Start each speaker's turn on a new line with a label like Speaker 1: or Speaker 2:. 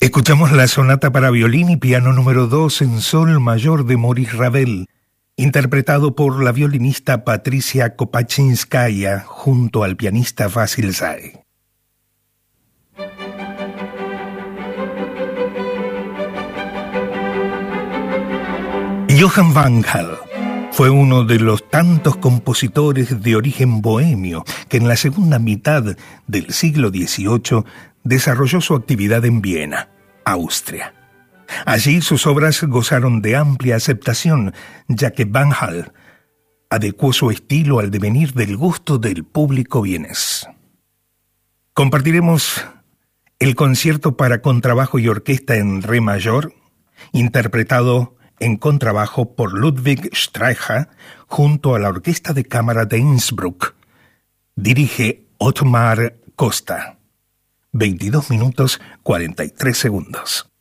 Speaker 1: Escuchamos la sonata para violín y piano número 2 en sol mayor de Maurice Ravel, interpretado por la violinista Patricia Kopachinskaya junto al pianista Vasil Zay. Johann van Hal fue uno de los tantos compositores de origen bohemio que en la segunda mitad del siglo XVIII desarrolló su actividad en Viena, Austria. Allí sus obras gozaron de amplia aceptación, ya que Van Hal adecuó su estilo al devenir del gusto del público vienés. Compartiremos el concierto para contrabajo y orquesta en re mayor, interpretado en contrabajo por Ludwig Streicher junto a la Orquesta de Cámara de Innsbruck. Dirige Ottmar Costa. 22 minutos 43 segundos.